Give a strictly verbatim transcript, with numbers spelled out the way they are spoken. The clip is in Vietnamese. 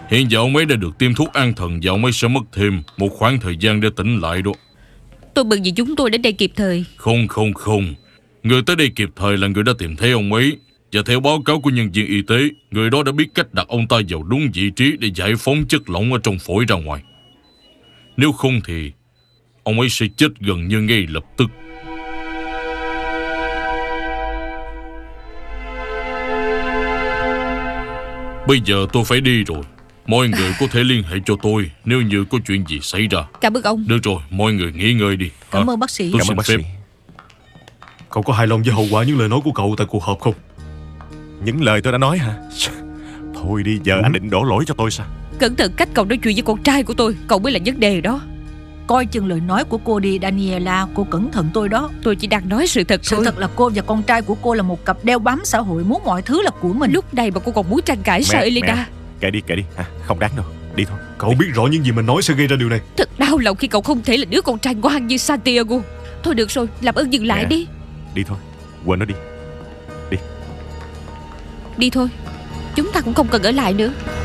Hiện giờ ông ấy đã được tiêm thuốc an thần và ông ấy sẽ mất thêm một khoảng thời gian để tỉnh lại đó. Tôi mừng vì chúng tôi đến đây kịp thời. Không không không, người tới đây kịp thời là người đã tìm thấy ông ấy. Và theo báo cáo của nhân viên y tế, người đó đã biết cách đặt ông ta vào đúng vị trí để giải phóng chất lỏng ở trong phổi ra ngoài. Nếu không thì ông ấy sẽ chết gần như ngay lập tức. Bây giờ tôi phải đi rồi. Mọi người có thể liên hệ cho tôi nếu như có chuyện gì xảy ra. Cảm ơn ông. Được rồi, mọi người nghỉ ngơi đi. Cảm à, ơn bác sĩ. Tôi Cảm xin ơn bác phép. sĩ. Cậu có hài lòng với hậu quả những lời nói của cậu tại cuộc họp không? Những lời tôi đã nói hả? Thôi đi, giờ Ừ. anh định đổ lỗi cho tôi sao? Cẩn thận cách cậu nói chuyện với con trai của tôi, cậu mới là vấn đề đó. Coi chừng lời nói của cô đi Daniela. Cô cẩn thận tôi đó. Tôi chỉ đang nói sự thật Sự thôi. thật là cô và con trai của cô là một cặp đeo bám xã hội, muốn mọi thứ là của mình. Lúc này mà cô còn muốn tranh cãi sao Elena? mẹ, kệ đi, kệ đi ha, không đáng đâu. Đi thôi. Cậu biết rõ những gì mình nói sẽ gây ra điều này. Thật đau lòng khi cậu không thể là đứa con trai ngoan như Santiago. Thôi được rồi, làm ơn dừng lại Mẹ. đi. Đi thôi, quên nó đi. Đi thôi, chúng ta cũng không cần ở lại nữa.